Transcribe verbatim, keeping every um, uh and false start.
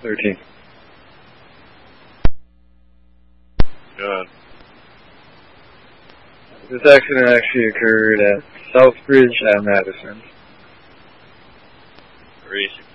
thirteen. Good. This accident actually occurred at Southbridge at Madison. Three.